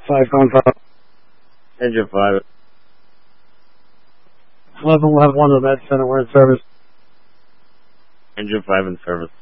5 contact. Engine 5. 11 will have 1 to the med center. We're in service. Engine 5 in service.